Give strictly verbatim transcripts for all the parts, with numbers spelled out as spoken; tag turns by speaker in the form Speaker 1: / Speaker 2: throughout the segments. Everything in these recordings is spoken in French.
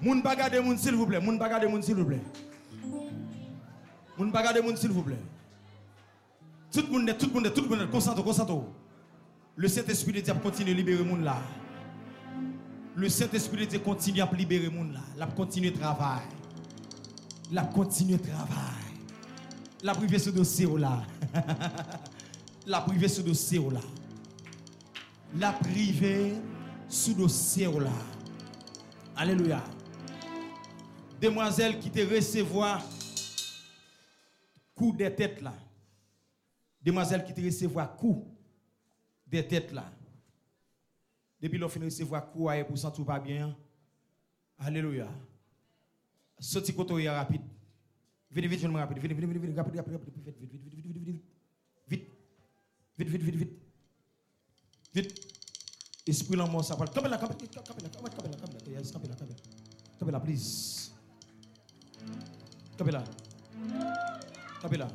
Speaker 1: Moun pas garder moun s'il vous plaît, moun pas garder moun s'il vous plaît. Moun pas garder moun s'il vous plaît. Tout le monde, tout le monde, tout le monde, concentre, concentre. Le Saint-Esprit de Dieu continue à libérer moun là. Le Saint-Esprit de Dieu continue à libérer moun là. La continue à travailler. La continue à travailler. La privé ce dossier là. La privé ce dossier là. La privé sous dossier là. Alléluia. Demoiselle qui te recevoir coup de tête là. Demoiselle qui te recevoir coup de tête là. Depuis l'on fin recevoir coup et pour sentir pas bien. Alléluia. Sorti côté rapide. Vite vite vite rapide. Vite vite vite vite rapide rapide rapide vite vite vite vite vite vite vite vite vite vite vite esprit l'amour ça parle. Capella capella capella capella capella yes capella capella capella please. Capella. Capella.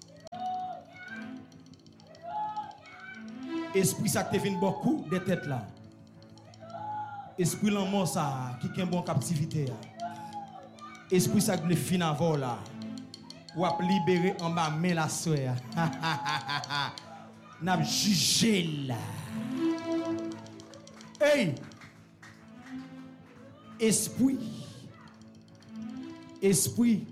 Speaker 1: Esprit ça te vient beaucoup de tête là. Esprit l'amour ça qui est bon captivité. Esprit ça qui le fin avant là. Ou a libéré en bas main la soeur. N'a jugé là. Hey! Esprit. Esprit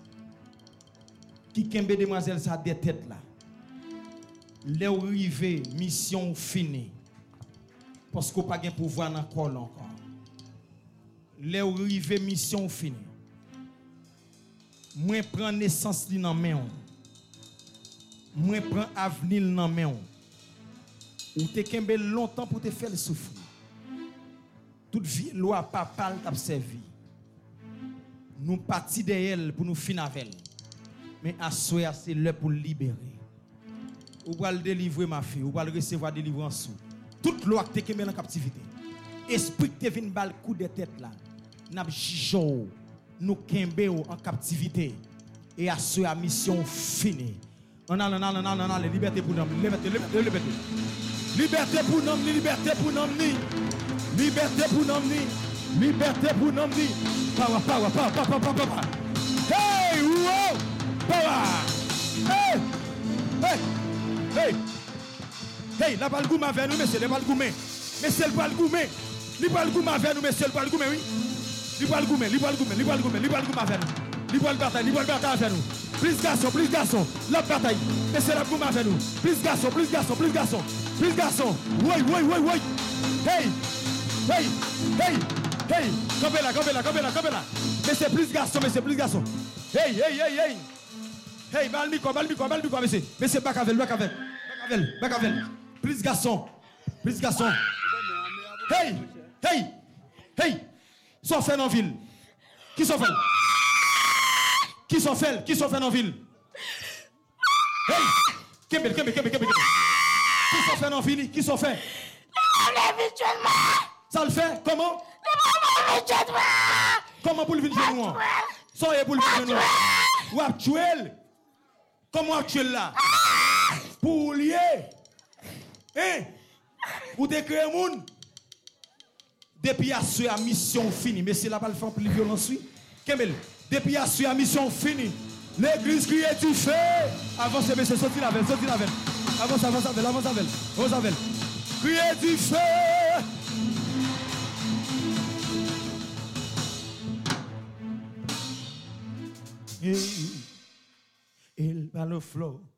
Speaker 1: qui kembe demoiselle ça de tête là. Les arrivé mission finie. Parce qu'on pas gain pouvoir dans col encore. Les arrivé mission finie. Moi prend naissance li nan main. Moi prend avenir nan main. Ou te kembe longtemps pour te faire souffrir. Toute vie loi papa t'a servi. Nous parti de elle pour nous finir avec elle. Mais à soir c'est l'heure pour libérer. Ou va le délivrer ma fille, ou va le recevoir délivrance. Toute loi que te kembe en captivité. Esprit te vinn bal coup de tête là. N'a jijo nous kembe en captivité. Et à soir mission finie. Non non non non non non liberté pour nous, liberté liberté liberté. Liberté pour nous, liberté pour nous. Liberté pour nous, liberté pour nous. Power, power, power, power, power, power. Hey, wow, power. Hey, hey, hey, hey. La balle gouma vers nous, monsieur, la balle goumé. Monsieur, le balle goumé. Le balle gouma vers nous, monsieur, le balle goumé, oui. Le balle goumé, le balle goumé, le balle goumé, le balle gouma vers nous. Le balle bataille, le balle bataille vers nous. Plus garçon, plus garçon. La bataille. Monsieur, la gouma vers nous. Plus garçon, plus garçon, plus garçon. Plus garçon. Oui, oui, oui, oui. Hey. Hey, hey, hey, campez là, campez là, campez là, campez là. Mais c'est plus garçon, mais c'est plus garçon. Hey, hey, hey, hey. Hey, balmico, balmico, balmico, monsieur. Mais c'est pas cavel, pas cavel, pas cavel, pas cavel. Plus garçon, plus garçon. Hey, hey, hey. Sont fait en ville. Qui sont fait? Qui sont fait? Qui sont fait en ville? Hey, kembe, kembe, kembe, kembe. Qui sont fait en ville? Qui sont fait? Ça le fait comment? Comment pour le venir chez nous? Soyez pour le venir chez nous. Ou actuel? Comment actuel là? Pour lier? Hein? Pour décrire le monde? Depuis à ce la mission finie. Mais c'est là pas le faire plus violence, oui. Kemel, depuis à ce la mission finie. L'église qui est du feu. Avancez, monsieur, sortez la veille, sortez la veille. Avance, avance, avance, avance, avance, avance, avance. Criez du feu. Il va le flow.